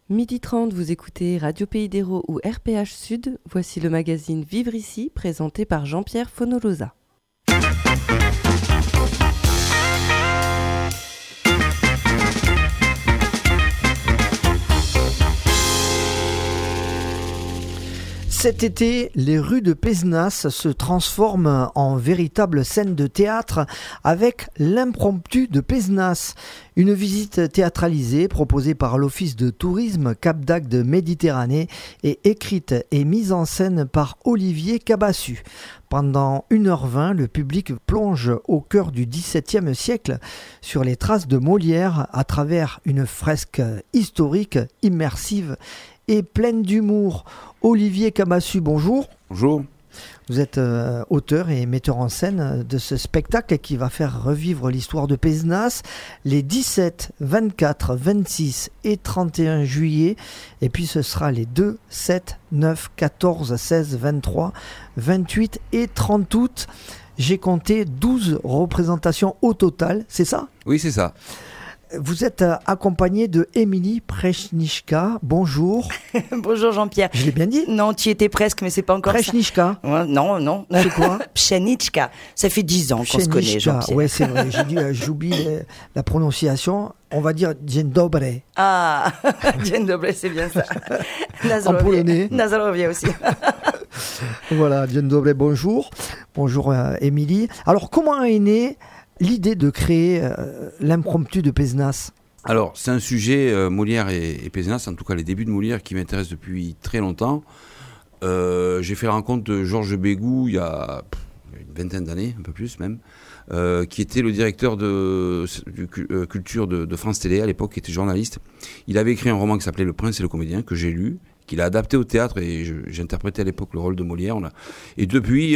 12h30, vous écoutez Radio Pays d'Hérault ou RPH Sud. Voici le magazine Vivre ici, présenté par Jean-Pierre Fonolosa. Cet été, les rues de Pézenas se transforment en véritable scène de théâtre avec l'impromptu de Pézenas, une visite théâtralisée proposée par l'Office de tourisme Cap d'Agde Méditerranée et écrite et mise en scène par Olivier Cabassu. Pendant 1h20, le public plonge au cœur du XVIIe siècle sur les traces de Molière à travers une fresque historique, immersive et pleine d'humour. Olivier Cabassu, bonjour. Bonjour. Vous êtes auteur et metteur en scène de ce spectacle qui va faire revivre l'histoire de Pézenas les 17, 24, 26 et 31 juillet. Et puis ce sera les 2, 7, 9, 14, 16, 23, 28 et 30 août. J'ai compté 12 représentations au total, c'est ça ? Oui, c'est ça. Vous êtes accompagné de Émilie Prechnichka. Bonjour. Bonjour Jean-Pierre. Je l'ai bien dit ? Non, tu y étais presque, mais c'est pas encore Prechnichka. ça. Ouais, non. C'est quoi ? Pshenichka. Ça fait 10 ans qu'on se connaît, Jean-Pierre. Oui, c'est vrai. J'oublie la prononciation. On va dire Dzień dobry. Ah, Dzień dobry, c'est bien ça. En polonais. Nazarovia aussi. Voilà, Dzień dobry, bonjour. Bonjour Émilie. Alors, comment est née l'idée de créer l'impromptu de Pézenas ? Alors, c'est un sujet, Molière et Pézenas, en tout cas les débuts de Molière, qui m'intéresse depuis très longtemps. J'ai fait la rencontre de Georges Bégou il y a une vingtaine d'années, un peu plus même, qui était le directeur de culture de France Télé à l'époque, qui était journaliste. Il avait écrit un roman qui s'appelait Le Prince et le Comédien, que j'ai lu, qu'il a adapté au théâtre, et j'interprétais à l'époque le rôle de Molière. Et depuis,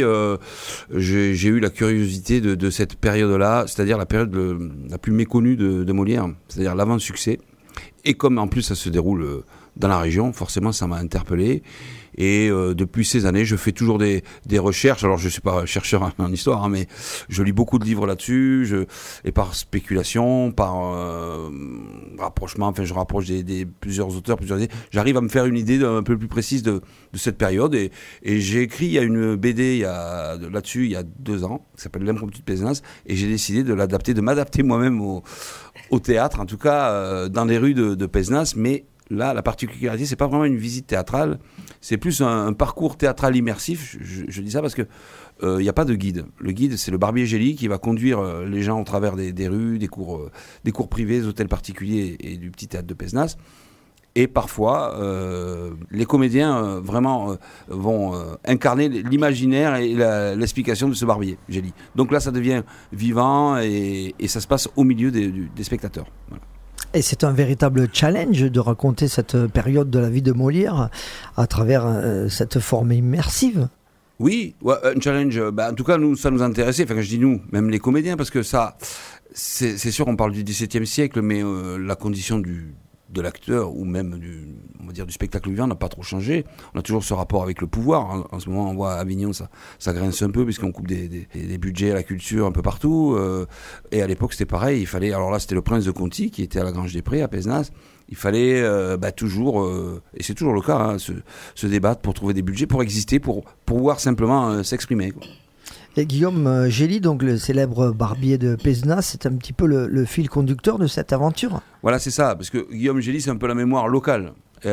j'ai eu la curiosité de cette période-là, c'est-à-dire la période la plus méconnue de Molière, c'est-à-dire l'avant-succès. Et comme en plus ça se déroule dans la région, forcément ça m'a interpellé. Et depuis ces années, je fais toujours des recherches. Alors, je ne suis pas chercheur en histoire, mais je lis beaucoup de livres là-dessus. Et par spéculation, par rapprochement, enfin, je rapproche plusieurs auteurs, j'arrive à me faire une idée un peu plus précise de cette période. Et j'ai écrit, il y a une BD là-dessus, il y a 2 ans, qui s'appelle L'impromptu de Pézenas. Et j'ai décidé de m'adapter moi-même au théâtre, en tout cas dans les rues de Pézenas. Mais là, la particularité, c'est pas vraiment une visite théâtrale, c'est plus un parcours théâtral immersif. Je dis ça parce que il n'y a pas de guide. Le guide, c'est le barbier Gély qui va conduire les gens au travers des rues, des cours privés, des hôtels particuliers et du petit théâtre de Pézenas. Et parfois, les comédiens vraiment vont incarner l'imaginaire et l'explication de ce barbier Gély. Donc là, ça devient vivant et ça se passe au milieu des spectateurs. Voilà. Et c'est un véritable challenge de raconter cette période de la vie de Molière à travers cette forme immersive. Oui, ouais, un challenge. En tout cas, ça nous intéressait. Enfin, quand je dis nous, même les comédiens, parce que ça, c'est sûr, on parle du XVIIe siècle, mais la condition de l'acteur ou même du spectacle vivant n'a pas trop changé. On a toujours ce rapport avec le pouvoir. En ce moment, on voit à Avignon, ça grince un peu puisqu'on coupe des budgets à la culture un peu partout. Et à l'époque, c'était pareil. Il fallait, alors là, c'était le prince de Conti qui était à la Grange des Prés, à Pézenas. Il fallait toujours, et c'est toujours le cas, se débattre pour trouver des budgets, pour exister, pour pouvoir simplement s'exprimer, quoi. Et Guillaume Gély, donc le célèbre barbier de Pézenas, c'est un petit peu le fil conducteur de cette aventure. Voilà, c'est ça, parce que Guillaume Gély, c'est un peu la mémoire locale.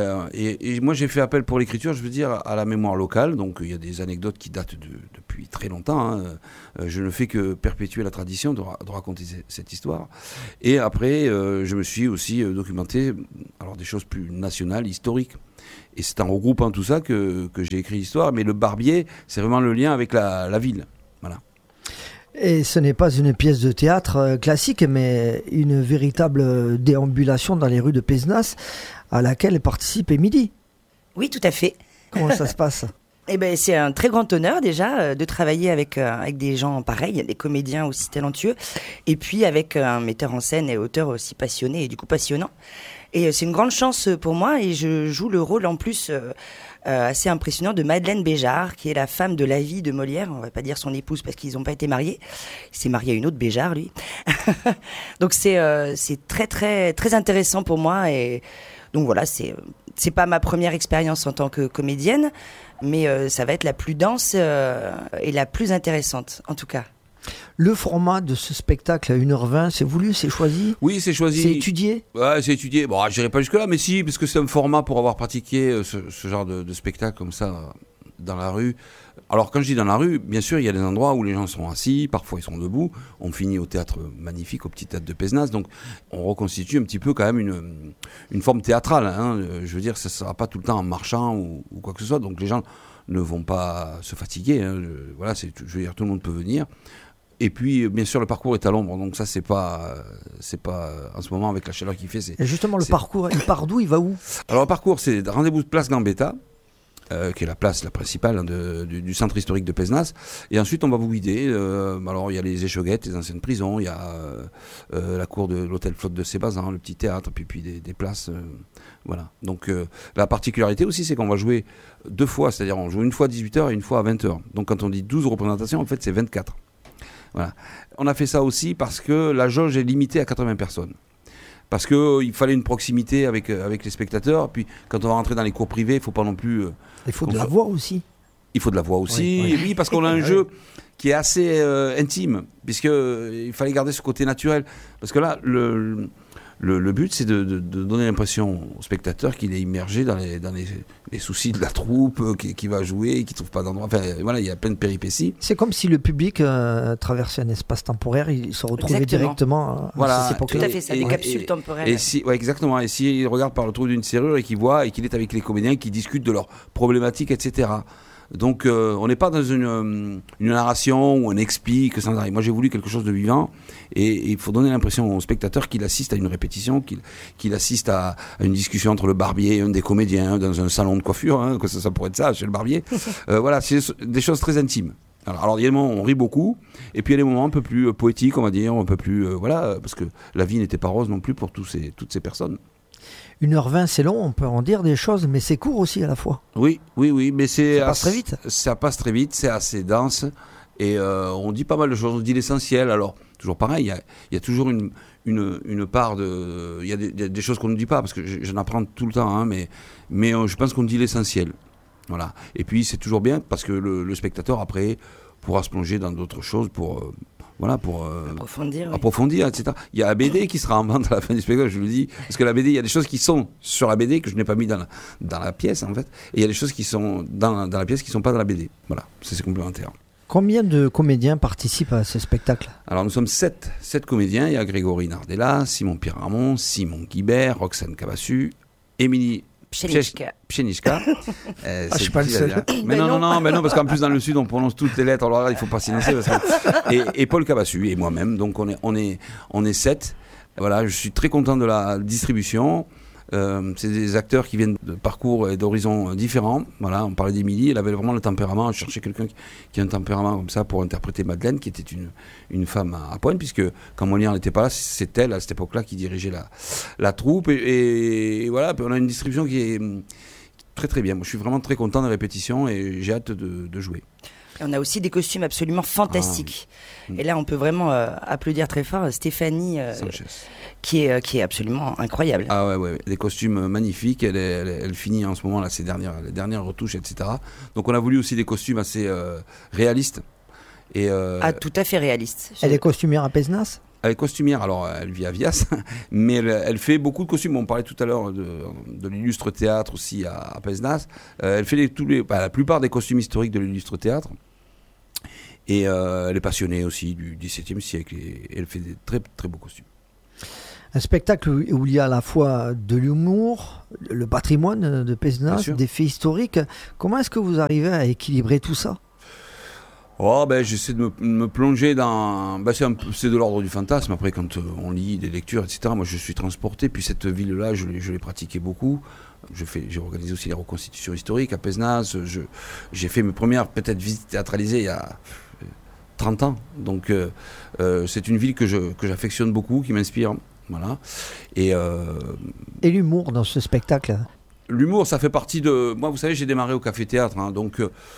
Et moi, j'ai fait appel pour l'écriture, je veux dire, à la mémoire locale. Donc, il y a des anecdotes qui datent depuis très longtemps. Hein. Je ne fais que perpétuer la tradition de raconter cette histoire. Et après, je me suis aussi documenté des choses plus nationales, historiques. Et c'est en regroupant tout ça que j'ai écrit l'histoire. Mais le barbier, c'est vraiment le lien avec la ville. Voilà. Et ce n'est pas une pièce de théâtre classique, mais une véritable déambulation dans les rues de Pézenas à laquelle participe Émilie. Oui, tout à fait. Comment ça se passe ? Eh ben, c'est un très grand honneur déjà de travailler avec des gens pareils, des comédiens aussi talentueux, et puis avec un metteur en scène et auteur aussi passionné et du coup passionnant. Et c'est une grande chance pour moi et je joue le rôle en plus assez impressionnant de Madeleine Béjart, qui est la femme de Lavie de Molière. On va pas dire son épouse parce qu'ils n'ont pas été mariés. Il s'est marié à une autre Béjart, lui. Donc c'est très très très intéressant pour moi et Donc voilà, c'est pas ma première expérience en tant que comédienne, mais ça va être la plus dense et la plus intéressante, en tout cas. Le format de ce spectacle à 1h20, c'est voulu, c'est choisi? Oui, c'est choisi. C'est étudié? Ouais, c'est étudié. Bon, je n'irai pas jusque-là, mais si, parce que c'est un format pour avoir pratiqué ce genre de spectacle comme ça dans la rue. Alors, quand je dis dans la rue, bien sûr, il y a des endroits où les gens sont assis, parfois ils sont debout. On finit au théâtre magnifique, au petit théâtre de Pézenas. Donc, on reconstitue un petit peu quand même une forme théâtrale. Hein. Je veux dire, ça ne sera pas tout le temps en marchant ou quoi que ce soit. Donc, les gens ne vont pas se fatiguer. Hein. Voilà, je veux dire, tout le monde peut venir. Et puis, bien sûr, le parcours est à l'ombre, donc ça, c'est pas en ce moment avec la chaleur qu'il fait. Et justement, le parcours, il part d'où? Il va où? Alors, le parcours, c'est rendez-vous de place Gambetta, qui est la place la principale hein, du centre historique de Pézenas. Et ensuite, on va vous guider. Alors, il y a les échauguettes, les anciennes prisons, il y a la cour de l'hôtel Flotte de Sébazan, le petit théâtre, puis des places. Voilà. Donc, la particularité aussi, c'est qu'on va jouer 2 fois, c'est-à-dire on joue une fois à 18h et une fois à 20h. Donc, quand on dit 12 représentations, en fait, c'est 24. Voilà. On a fait ça aussi parce que la jauge est limitée à 80 personnes. Parce qu'il fallait une proximité avec les spectateurs. Puis quand on va rentrer dans les cours privés, il ne faut pas non plus... il faut de la voix aussi. Il faut de la voix aussi. Oui. Oui, parce qu'on a un jeu qui est assez intime. Puisqu'il fallait garder ce côté naturel. Parce que là, le but, c'est de donner l'impression au spectateur qu'il est immergé dans les soucis de la troupe, qui va jouer, qui ne trouve pas d'endroit. Enfin, voilà, il y a plein de péripéties. C'est comme si le public traversait un espace temporaire, il se retrouvait directement à cette époque-là. Tout à fait, ça, des capsules temporelles. Exactement. Et s'il regarde par le trou d'une serrure et qu'il voit et qu'il est avec les comédiens qui discutent de leurs problématiques, etc. Donc, on n'est pas dans une narration où on explique sans arrêt. Moi, j'ai voulu quelque chose de vivant et il faut donner l'impression au spectateur qu'il assiste à une répétition, qu'il assiste à une discussion entre le barbier et un des comédiens dans un salon de coiffure, hein, que ça pourrait être ça, chez le barbier. Voilà, c'est des choses très intimes. Alors, il y a des moments où on rit beaucoup, et puis il y a des moments un peu plus poétiques, on va dire, un peu plus... voilà, parce que la vie n'était pas rose non plus pour toutes ces personnes. 1h20, c'est long, on peut en dire des choses, mais c'est court aussi à la fois. Oui, mais c'est... Ça passe très vite. Ça passe très vite, c'est assez dense, et on dit pas mal de choses, on dit l'essentiel. Alors, toujours pareil, il y a toujours une part de... Il y a des choses qu'on ne dit pas, parce que j'en apprends tout le temps, hein, mais je pense qu'on dit l'essentiel. Voilà. Et puis, c'est toujours bien, parce que le spectateur, après, pourra se plonger dans d'autres choses pour approfondir, etc. Il y a la BD qui sera en vente à la fin du spectacle, je le dis, parce que la BD, il y a des choses qui sont sur la BD que je n'ai pas mis dans la pièce, en fait, et il y a des choses qui sont dans la pièce qui ne sont pas dans la BD. Voilà, c'est complémentaire. Combien de comédiens participent à ce spectacle? Alors, nous sommes 7 comédiens. Il y a Grégory Nardella, Simon Pierramont, Simon Guibert, Roxane Cabassu, Émilie Pchenichka. Je suis pas le seul. Mais non, parce qu'en plus dans le Sud on prononce toutes les lettres, alors là il faut pas s'élancer. Et Paul Cabassu et moi-même, donc on est 7. Voilà, je suis très content de la distribution. C'est des acteurs qui viennent de parcours et d'horizons différents. Voilà, on parlait d'Émilie, elle avait vraiment le tempérament. Je cherchais quelqu'un qui a un tempérament comme ça pour interpréter Madeleine, qui était une femme à pointe, puisque quand Molière n'était pas là, c'est elle à cette époque-là qui dirigeait la troupe. Et voilà, on a une distribution qui est très très bien. Moi, je suis vraiment très content des répétitions et j'ai hâte de jouer. Et on a aussi des costumes absolument fantastiques. Et là, on peut vraiment applaudir très fort Stéphanie, qui est absolument incroyable. Ah ouais, des costumes magnifiques. Elle finit en ce moment là, les dernières retouches, etc. Donc on a voulu aussi des costumes assez réalistes. Et, tout à fait réalistes. Elle est costumière à Pézenas? Elle est costumière, alors elle vit à Vias, mais elle fait beaucoup de costumes. On parlait tout à l'heure de l'illustre théâtre aussi à Pézenas. Elle fait la plupart des costumes historiques de l'illustre théâtre. Et elle est passionnée aussi du XVIIe siècle et elle fait des très, très beaux costumes. Un spectacle où il y a à la fois de l'humour, le patrimoine de Pézenas, des faits historiques. Comment est-ce que vous arrivez à équilibrer tout ça? J'essaie de me plonger dans... c'est de l'ordre du fantasme. Après, quand on lit des lectures, etc., moi, je suis transporté. Puis cette ville-là, je l'ai pratiquée beaucoup. J'ai organisé aussi les reconstitutions historiques à Pézenas. J'ai fait mes premières, peut-être, visites théâtralisées il y a 30 ans. Donc, c'est une ville que j'affectionne beaucoup, qui m'inspire. Voilà. Et l'humour dans ce spectacle? L'humour, ça fait partie de... Moi, vous savez, j'ai démarré au café-théâtre, hein, donc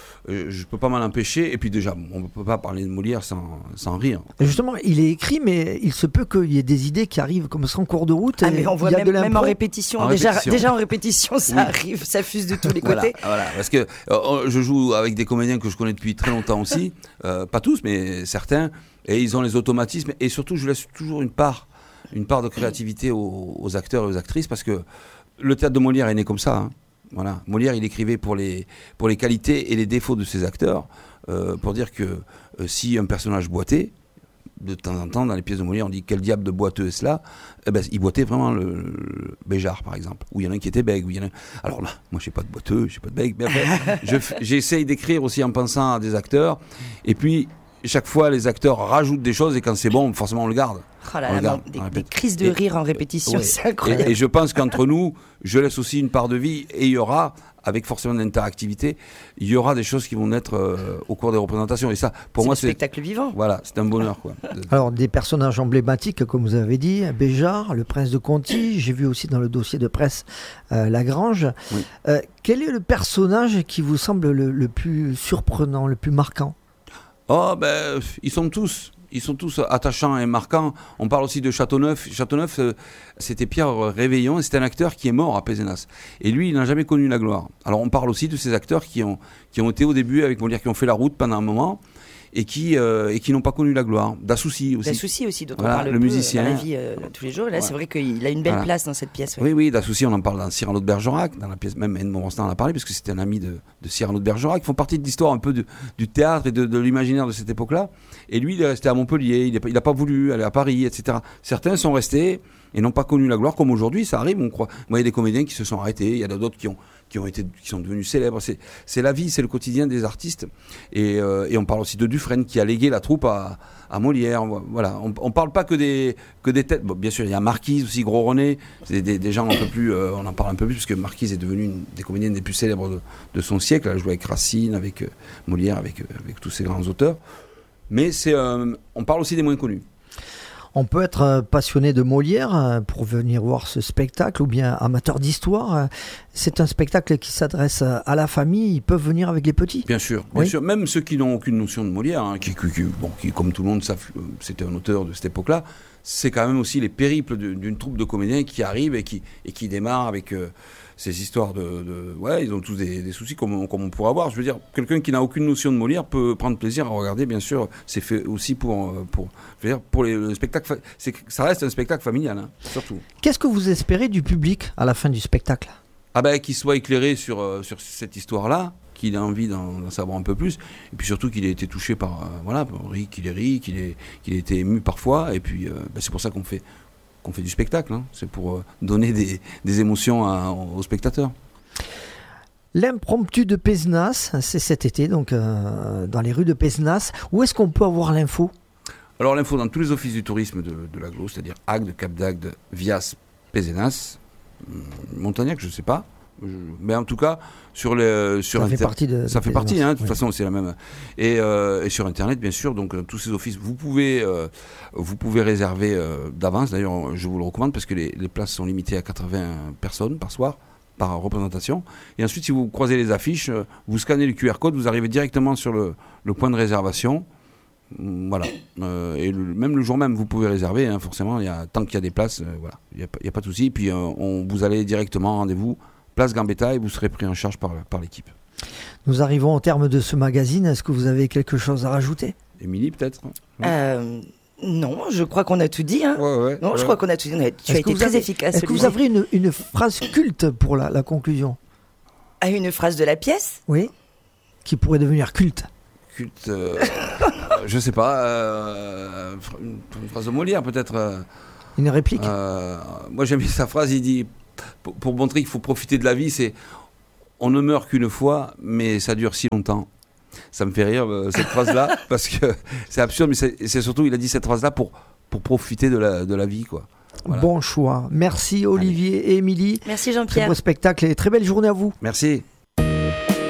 je peux pas m'en empêcher. Et puis déjà, on ne peut pas parler de Molière sans rire. Et justement, il est écrit, mais il se peut qu'il y ait des idées qui arrivent comme ça en cours de route. Mais on voit même en répétition. Déjà en répétition, ça arrive, ça fuse de tous les côtés. Voilà, parce que je joue avec des comédiens que je connais depuis très longtemps aussi. Pas tous, mais certains. Et ils ont les automatismes. Et surtout, je laisse toujours une part de créativité aux acteurs et aux actrices, parce que le théâtre de Molière est né comme ça. Hein. Voilà. Molière, il écrivait pour les qualités et les défauts de ses acteurs, pour dire que si un personnage boitait, de temps en temps, dans les pièces de Molière, on dit quel diable de boiteux est cela ? Eh ben, il boitait vraiment le Béjart, par exemple, où il y en a un qui était bègue. Alors là, moi, je n'ai pas de boiteux, je n'ai pas de bègue, mais après, j'essaye d'écrire aussi en pensant à des acteurs, et puis chaque fois, les acteurs rajoutent des choses, et quand c'est bon, forcément, on le garde. Oh là là, des crises de rire en répétition, c'est incroyable. Et je pense qu'entre nous, je laisse aussi une part de vie, et il y aura, avec forcément de l'interactivité, il y aura des choses qui vont naître au cours des représentations. Et ça, pour moi, c'est... spectacle vivant. Voilà, c'est un bonheur, quoi. Alors, des personnages emblématiques, comme vous avez dit, Béjart, le prince de Conti, j'ai vu aussi dans le dossier de presse Lagrange. Oui. Quel est le personnage qui vous semble le plus surprenant, le plus marquant ? Oh, ben, ils sont tous attachants et marquants. On parle aussi de Châteauneuf. Châteauneuf, c'était Pierre Réveillon, et c'est un acteur qui est mort à Pézenas. Et lui, il n'a jamais connu la gloire. Alors, on parle aussi de ces acteurs qui ont été au début avec Molière, qui ont fait la route pendant un moment, et qui n'ont pas connu la gloire. Dassouci aussi. Dont voilà, on parle le musicien. Dans la vie tous les jours. Là, c'est vrai qu'il a une belle place dans cette pièce. Oui, Dassouci, on en parle dans Cyrano de Bergerac, dans la pièce, même Edmond Rostand en a parlé, parce que c'était un ami de Cyrano de Bergerac, qui font partie de l'histoire un peu du théâtre et de l'imaginaire de cette époque-là. Et lui, il est resté à Montpellier, il n'a pas voulu aller à Paris, etc. Certains sont restés et n'ont pas connu la gloire, comme aujourd'hui, ça arrive, on croit. Moi, il y a des comédiens qui se sont arrêtés, il y en a d'autres qui sont devenus célèbres. C'est la vie, c'est le quotidien des artistes. Et on parle aussi de Dufresne, qui a légué la troupe à Molière. Voilà. On parle pas que des têtes. Bon, bien sûr, il y a Marquise aussi, Gros René. C'est des gens un peu plus. On en parle un peu plus, parce que Marquise est devenue une des comédiennes les plus célèbres de son siècle. Elle a joué avec Racine, avec Molière, avec tous ces grands auteurs. Mais on parle aussi des moins connus. On peut être passionné de Molière pour venir voir ce spectacle, ou bien amateur d'histoire. C'est un spectacle qui s'adresse à la famille. Ils peuvent venir avec les petits. Bien sûr. Même ceux qui n'ont aucune notion de Molière, hein, qui, comme tout le monde savent, c'était un auteur de cette époque-là. C'est quand même aussi les périples d'une troupe de comédiens qui arrivent et qui démarrent avec ces histoires ils ont tous des soucis comme on pourrait avoir. Je veux dire, quelqu'un qui n'a aucune notion de Molière peut prendre plaisir à regarder, bien sûr. C'est fait aussi pour le spectacle. Ça reste un spectacle familial, hein, surtout. Qu'est-ce que vous espérez du public à la fin du spectacle ? Qu'il soit éclairé sur cette histoire-là, qu'il ait envie d'en savoir un peu plus, et puis surtout qu'il ait été touché par qu'il ait été ému parfois, et puis c'est pour ça qu'on fait du spectacle, hein. C'est pour donner des émotions aux spectateurs. L'impromptu de Pézenas, c'est cet été, donc dans les rues de Pézenas. Où est-ce qu'on peut avoir l'info ? Alors l'info dans tous les offices du tourisme de l'Aglo, c'est-à-dire Agde, Cap d'Agde, Vias, Pézenas, Montagnac, je ne sais pas. Mais en tout cas, ça fait partie, hein, de toute façon, c'est la même. Et sur Internet, bien sûr, donc tous ces offices, vous pouvez réserver d'avance. D'ailleurs, je vous le recommande, parce que les places sont limitées à 80 personnes par soir, par représentation. Et ensuite, si vous croisez les affiches, vous scannez le QR code, vous arrivez directement sur le point de réservation. Voilà. Et même le jour même, vous pouvez réserver, hein, forcément, tant qu'il y a des places, voilà, il n'y a pas de souci. Et puis, vous allez directement, rendez-vous Place Gambetta, et vous serez pris en charge par l'équipe. Nous arrivons au terme de ce magazine. Est-ce que vous avez quelque chose à rajouter ? Émilie, peut-être ? Non, je crois qu'on a tout dit. Hein. Je crois qu'on a tout dit. Tu as été très efficace. Est-ce que vous avez une phrase culte pour la conclusion ? Une phrase de la pièce ? Oui, qui pourrait devenir culte. Culte, je sais pas, une phrase de Molière peut-être. Une réplique. Moi j'aime bien sa phrase, il dit, pour montrer qu'il faut profiter de la vie, c'est « On ne meurt qu'une fois, mais ça dure si longtemps ». Ça me fait rire, cette phrase-là, parce que c'est absurde, mais c'est surtout, il a dit cette phrase-là pour profiter de la vie, quoi. Voilà. Bon choix. Merci Olivier et Émilie. Merci Jean-Pierre. Très beau spectacle et très belle journée à vous. Merci.